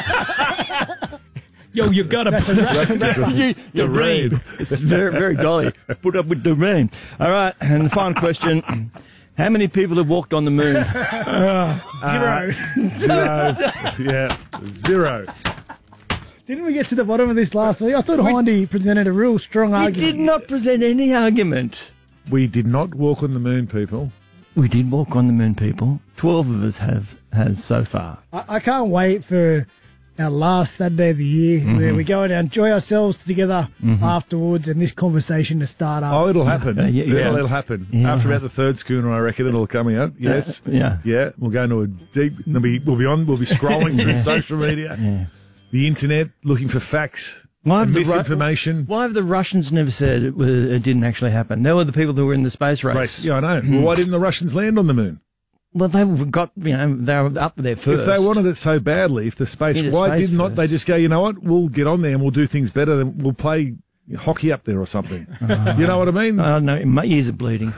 Yo, you got to put up with the rain. It's very, very Dolly. Put up with the rain. All right, and the final question. How many people have walked on the moon? Zero. Yeah, 0. Didn't we get to the bottom of this last week? I thought Hindy presented a real strong argument. He did not present any argument. We did not walk on the moon, people. We did walk on the moon, people. 12 of us has so far. I can't wait for our last Saturday of the year where we go and enjoy ourselves together afterwards and this conversation to start up. Oh, it'll happen. It'll happen. Yeah. After about the third schooner, I reckon it'll come out. Yes. Yeah. We'll go into a deep... We'll be scrolling through social media, the internet, looking for facts. Misinformation. Why have the Russians never said it didn't actually happen? They were the people who were in the space race. Yeah, I know. Well, why didn't the Russians land on the moon? Well, they were up there first. If they wanted it so badly, why did not they just go, you know what, we'll get on there and we'll do things better, than we'll play hockey up there or something. You know what I mean? I don't know, my ears are bleeding.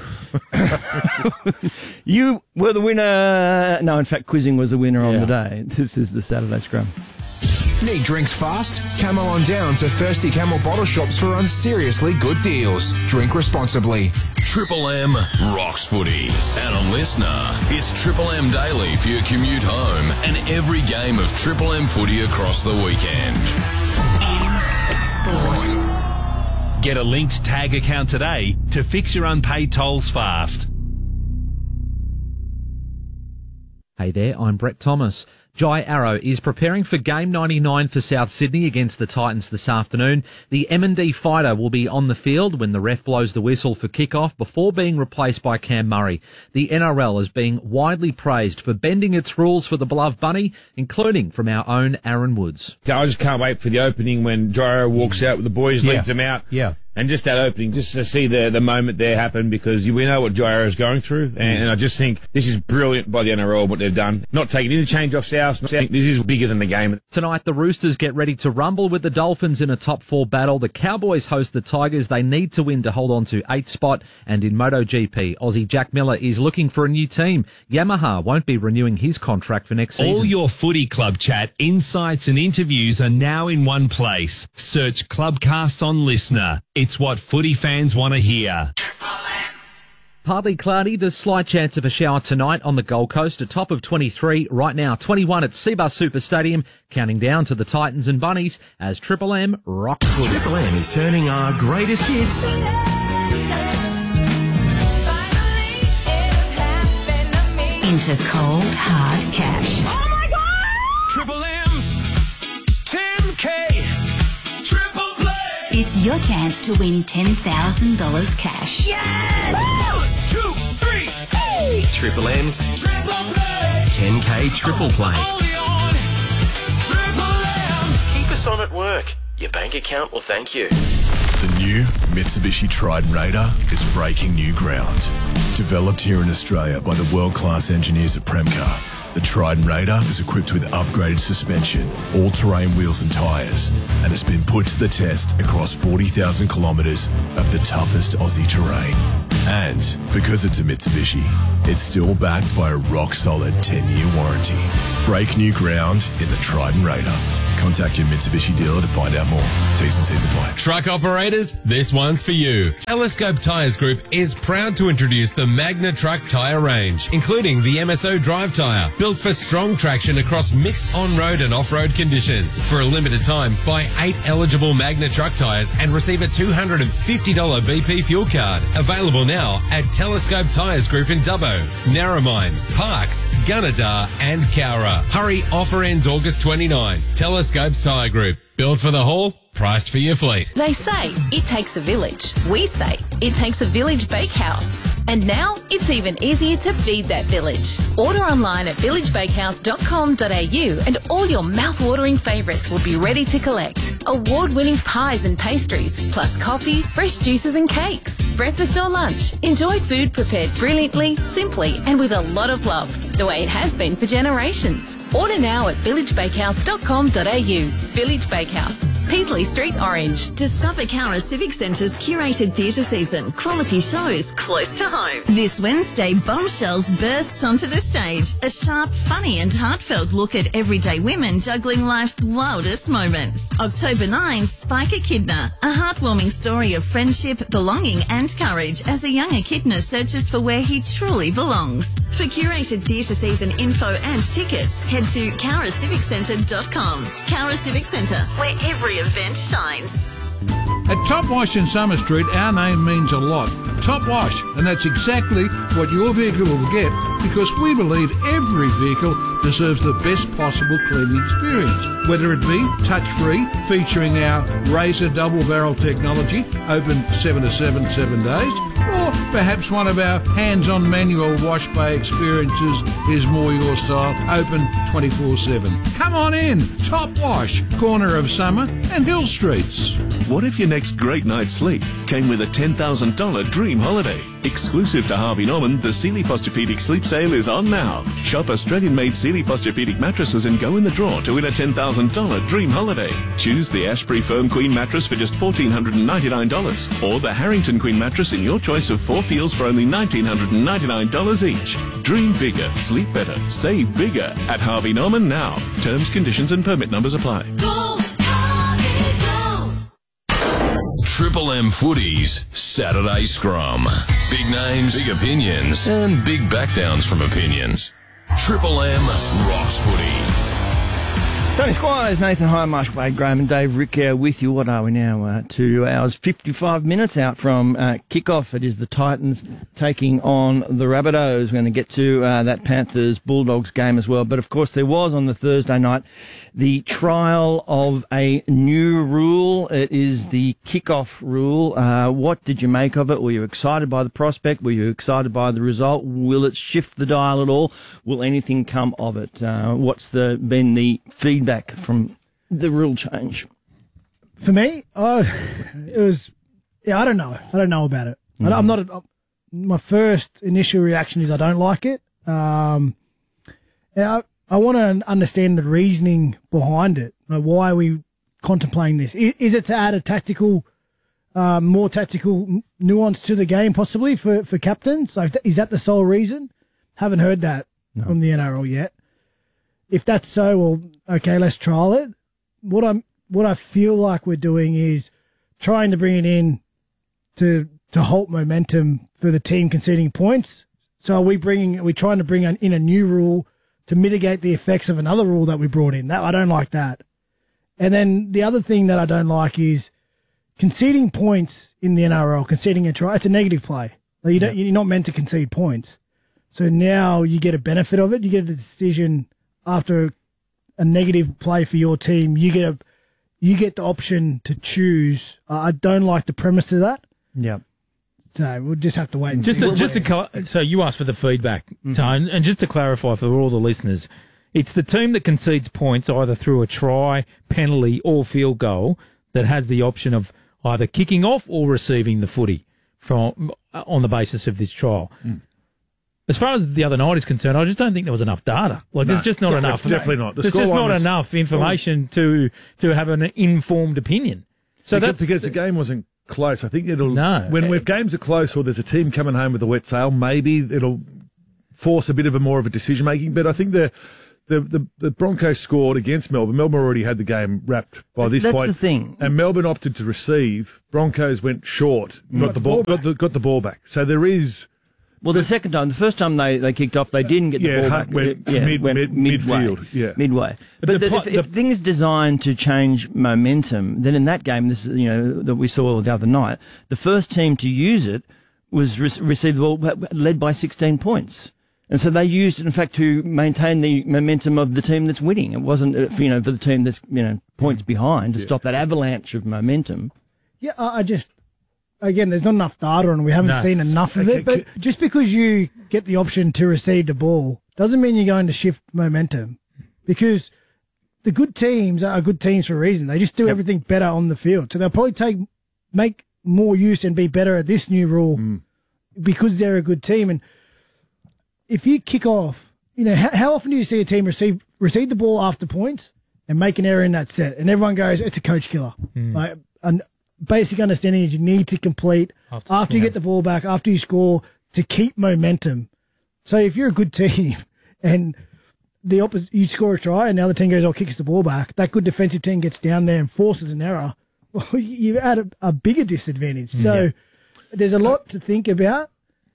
You were the winner. No, in fact, quizzing was the winner on the day. This is the Saturday Scrum. Need drinks fast? Camel on down to Thirsty Camel bottle shops for unseriously good deals. Drink responsibly. Triple M rocks footy. And a listener, it's Triple M Daily for your commute home and every game of Triple M footy across the weekend. Sport. Get a linked tag account today to fix your unpaid tolls fast. Hey there, I'm Brett Thomas. Jai Arrow is preparing for Game 99 for South Sydney against the Titans this afternoon. The M&D fighter will be on the field when the ref blows the whistle for kickoff before being replaced by Cam Murray. The NRL is being widely praised for bending its rules for the beloved bunny, including from our own Aaron Woods. I just can't wait for the opening when Jai Arrow walks out with the boys, leads them out. Yeah. And just that opening, just to see the moment there happen, because we know what Jai Arrow is going through, and I just think this is brilliant by the NRL, what they've done. Not taking interchange off South, this is bigger than the game. Tonight, the Roosters get ready to rumble with the Dolphins in a top 4 battle. The Cowboys host the Tigers. They need to win to hold on to 8th spot. And in MotoGP, Aussie Jack Miller is looking for a new team. Yamaha won't be renewing his contract for next season. All your footy club chat, insights and interviews are now in one place. Search Clubcast on Listener. It's what footy fans want to hear. Partly cloudy, there's slight chance of a shower tonight on the Gold Coast, a top of 23. Right now, 21 at Seabus Super Stadium, counting down to the Titans and Bunnies as Triple M rocks footy. Triple M is turning our greatest hits into cold, hard cash. It's your chance to win $10,000 cash. Yes! 1, 2, 3, hey! Triple M's Triple Play. 10K Triple Play. Only on Triple M. Keep us on at work. Your bank account will thank you. The new Mitsubishi Triton Raider is breaking new ground. Developed here in Australia by the world-class engineers at Premcar, the Triton Raider is equipped with upgraded suspension, all-terrain wheels and tyres, and has been put to the test across 40,000 kilometres of the toughest Aussie terrain. And because it's a Mitsubishi, it's still backed by a rock-solid 10-year warranty. Break new ground in the Triton Raider. Contact your Mitsubishi dealer to find out more. T's and C's apply. Truck operators, this one's for you. Telescope Tyres Group is proud to introduce the Magna Truck tyre range, including the MSO drive tyre, built for strong traction across mixed on-road and off-road conditions. For a limited time, buy 8 eligible Magna Truck tyres and receive a $250 BP fuel card. Available now at Telescope Tyres Group in Dubbo, Narromine, Parks, Gunnedah and Cowra. Hurry, offer ends August 29. Telescope Tyre Group. Built for the haul, priced for your fleet. They say it takes a village. We say it takes a village bakehouse. And now it's even easier to feed that village. Order online at villagebakehouse.com.au and all your mouth-watering favourites will be ready to collect. Award-winning pies and pastries, plus coffee, fresh juices and cakes. Breakfast or lunch, enjoy food prepared brilliantly, simply and with a lot of love, the way it has been for generations. Order now at villagebakehouse.com.au. Village Bakehouse, Peasley Street, Orange. Discover Cowra Civic Centre's curated theatre season. Quality shows close to home. This Wednesday, Bombshells bursts onto the stage. A sharp, funny and heartfelt look at everyday women juggling life's wildest moments. October 9, Spike Echidna. A heartwarming story of friendship, belonging and courage as a young echidna searches for where he truly belongs. For curated theatre season info and tickets, head to cowraciviccentre.com. Cowra Civic Centre, where every event shines. At Top Wash in Summer Street, our name means a lot. Top Wash, and that's exactly what your vehicle will get because we believe every vehicle deserves the best possible cleaning experience. Whether it be touch-free, featuring our Razor double-barrel technology, open 7 to 7 days, or perhaps one of our hands-on manual wash bay experiences is more your style, open 24/7. Come on in, Top Wash, corner of Summer and Hill Streets. What if your next great night's sleep came with a $10,000 dream holiday? Exclusive to Harvey Norman, the Sealy Posturepedic Sleep Sale is on now. Shop Australian-made Sealy Posturepedic mattresses and go in the draw to win a $10,000 dream holiday. Choose the Ashbury Firm Queen mattress for just $1,499 or the Harrington Queen mattress in your choice of 4 feels for only $1,999 each. Dream bigger, sleep better, save bigger at Harvey Norman now. Terms, conditions and permit numbers apply. Triple M Footies Saturday Scrum. Big names, big opinions, and big backdowns from opinions. Triple M rocks footy. Tony Squires, Nathan Highmarsh, Wade Graham and Dave Rick with you. What are we now? 2 hours, 55 minutes out from kickoff. It is the Titans taking on the Rabbitohs. We're going to get to that Panthers-Bulldogs game as well. But, of course, there was on the Thursday night the trial of a new rule. It is the kickoff rule. What did you make of it? Were you excited by the prospect? Were you excited by the result? Will it shift the dial at all? Will anything come of it? What's been the feedback from the rule change? For me, it was, I don't know. I don't know about it. Mm-hmm. I'm not, my first initial reaction is I don't like it. And I want to understand the reasoning behind it. Like, why are we contemplating this? Is it to add a tactical, more tactical nuance to the game, possibly for captains? So is that the sole reason? Haven't heard that from the NRL yet. If that's so, well, okay, let's trial it. What I feel like we're doing is trying to bring it in to halt momentum for the team conceding points. So are we trying to bring in a new rule to mitigate the effects of another rule that we brought in? That I don't like that. And then the other thing that I don't like is conceding points in the NRL, conceding a try. It's a negative play. Like you're not meant to concede points. So now you get a benefit of it. You get a decision after a negative play for your team. You you get the option to choose. I don't like the premise of that. Yeah. So we'll just have to wait and Just see. so you asked for the feedback, Tone, and just to clarify for all the listeners, it's the team that concedes points either through a try, penalty, or field goal that has the option of either kicking off or receiving the footy on the basis of this trial. As far as the other night is concerned, I just don't think there was enough data. There's just not enough. Definitely not. There's just not enough information to have an informed opinion. So because the game wasn't close. I think when games are close or there's a team coming home with a wet sail, maybe it'll force a bit of more of a decision making. But I think the Broncos scored against Melbourne. Melbourne already had the game wrapped by this point. That's the thing. And Melbourne opted to receive. Broncos went short, got the ball back. So there is. Well, the first time they kicked off, they didn't get the ball back. Went midfield. Midway. But if things designed to change momentum, then in that game, this that we saw the other night, the first team to use it was received the ball led by 16 points. And so they used it, in fact, to maintain the momentum of the team that's winning. It wasn't, for the team that's, points behind to stop that avalanche of momentum. Yeah, again, there's not enough data on it. We haven't seen enough of it. But just because you get the option to receive the ball doesn't mean you're going to shift momentum, because the good teams are good teams for a reason. They just do everything better on the field. So they'll probably make more use and be better at this new rule because they're a good team. And if you kick off, how often do you see a team receive the ball after points and make an error in that set, and everyone goes, it's a coach killer. And basic understanding is you need to complete after you get the ball back, after you score, to keep momentum. So if you're a good team and you score a try and the other team goes, kicks the ball back, that good defensive team gets down there and forces an error, well, you add a bigger disadvantage. So there's a lot to think about.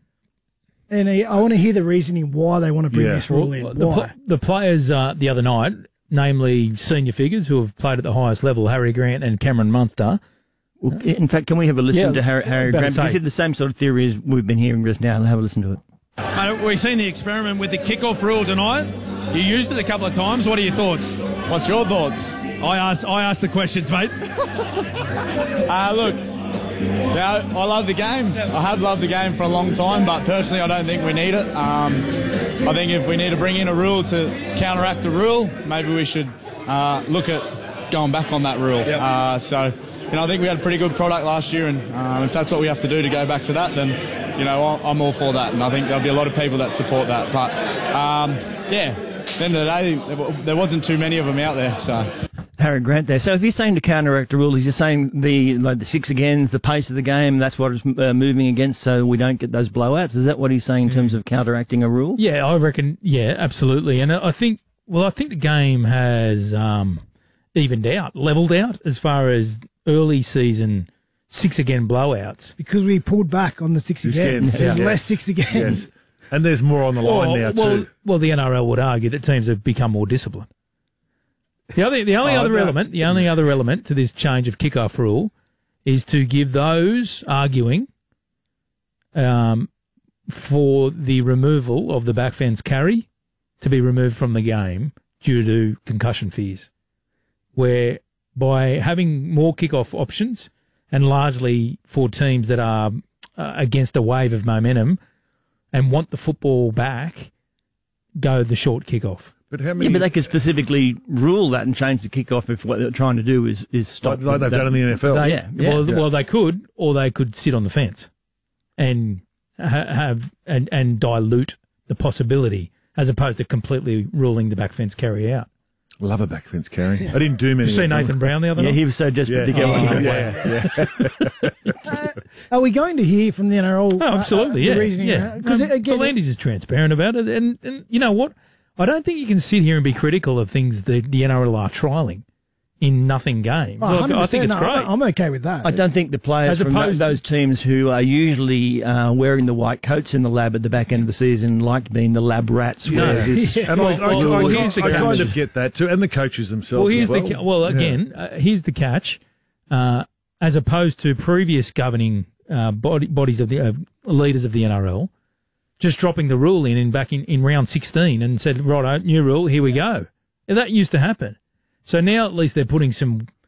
And I want to hear the reasoning why they want to bring this rule in. Why? The players the other night, namely senior figures who have played at the highest level, Harry Grant and Cameron Munster. Well, in fact, can we have a listen to Harry Grant? Because he had the same sort of theory as we've been hearing just now. Have a listen to it. Mate, we've seen the experiment with the kick-off rule tonight. You used it a couple of times. What are your thoughts? What's your thoughts? I asked the questions, mate. Look, I love the game. I have loved the game for a long time, but personally I don't think we need it. I think if we need to bring in a rule to counteract the rule, maybe we should look at going back on that rule. Yep. I think we had a pretty good product last year, and if that's what we have to do to go back to that, then, I'm all for that. And I think there'll be a lot of people that support that. But, at the end of the day, there wasn't too many of them out there, so... Harry Grant there. So if you're saying to counteract the rule, is you're saying the six agains, the pace of the game, that's what it's moving against, so we don't get those blowouts? Is that what he's saying in terms of counteracting a rule? Yeah, I reckon, absolutely. And I think the game has evened out, levelled out as far as early season six-again blowouts. Because we pulled back on the six agains. There's less six agains. Yes. And there's more on the line now too. Well, the NRL would argue that teams have become more disciplined. The only other element to this change of kickoff rule is to give those arguing for the removal of the back fence carry to be removed from the game due to concussion fears, where by having more kickoff options and largely for teams that are against a wave of momentum and want the football back, go the short kickoff. But how many? Yeah, but they could specifically rule that and change the kickoff if what they're trying to do is stop. Like they've done in the NFL. Well, they could, or they could sit on the fence and have and dilute the possibility, as opposed to completely ruling the back fence carry out. Love a back fence carry. I didn't do many. Did you see Nathan Brown the other night? Yeah, he was so desperate to get one. Are we going to hear from the NRL? Oh, absolutely, the reasoning? Because V'landys is transparent about it, and you know what? I don't think you can sit here and be critical of things that the NRL are trialling in nothing games. I think it's great. I'm okay with that. I don't think the players from those teams who are usually wearing the white coats in the lab at the back end of the season liked being the lab rats. And I kind of get that too, and the coaches themselves. Here's the catch. As opposed to previous governing bodies of the leaders of the NRL, just dropping the rule in round 16 and said, right, new rule, here we go. And that used to happen. So now at least they're putting some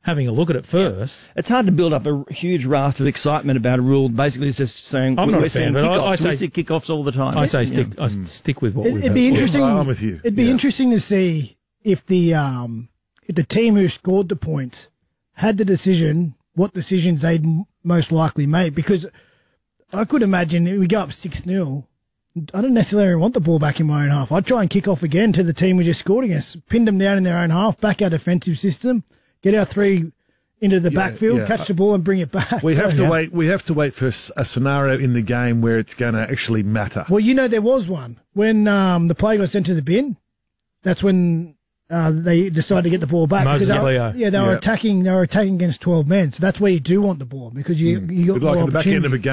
having a look at it first. It's hard to build up a huge raft of excitement about a rule. Basically, it's just saying I'm not we're a fan, seeing but kickoffs. I say, we see kickoffs all the time. I say stick with what we've It'd be interesting. I'm with you. It'd be interesting to see if the team who scored the point had the decision, what decisions they'd most likely make. Because I could imagine if we go up 6-0, I don't necessarily want the ball back in my own half. I'd try and kick off again to the team we just scored against, pin them down in their own half, back our defensive system, get our three into the backfield, catch the ball and bring it back. We have to wait. We have to wait for a scenario in the game where it's going to actually matter. Well, there was one when the play got sent to the bin. That's when they decided to get the ball back Moses because Leo. they were attacking. They were attacking against 12 men. So that's where you do want the ball because you got Like more at the back end opportunity. of a game.